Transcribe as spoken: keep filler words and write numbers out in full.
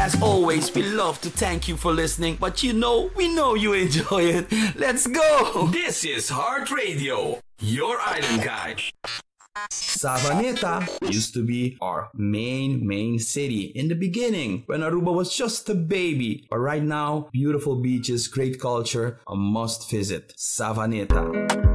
As always, we love to thank you for listening, but you know, we know you enjoy it. Let's go! This is Heart Radio, your island guide. Savaneta used to be our main, main city in the beginning when Aruba was just a baby. But right now, beautiful beaches, great culture, a must visit. Savaneta.